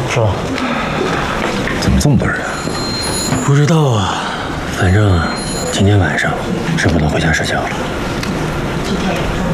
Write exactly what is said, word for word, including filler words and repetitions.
是吧？ 怎么这么多人啊？ 不知道啊，反正今天晚上是不能回家睡觉了。